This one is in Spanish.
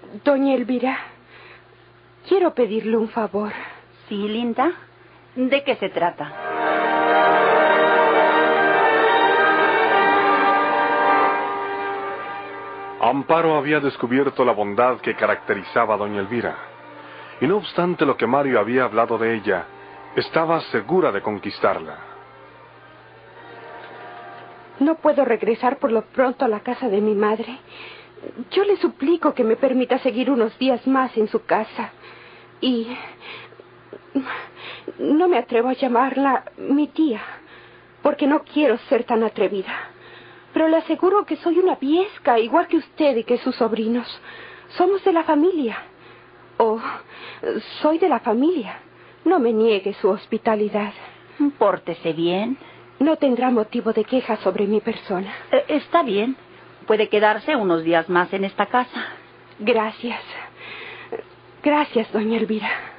Doña Elvira, quiero pedirle un favor. ¿Sí, Linda? ¿De qué se trata? Amparo había descubierto la bondad que caracterizaba a doña Elvira, y no obstante lo que Mario había hablado de ella, estaba segura de conquistarla. No puedo regresar por lo pronto a la casa de mi madre. Yo le suplico que me permita seguir unos días más en su casa. Y no me atrevo a llamarla mi tía, porque no quiero ser tan atrevida. Pero le aseguro que soy una viesca, igual que usted y que sus sobrinos. Somos de la familia. Soy de la familia. No me niegue su hospitalidad. Pórtese bien. No tendrá motivo de queja sobre mi persona. Está bien. Puede quedarse unos días más en esta casa. Gracias. Gracias, doña Elvira.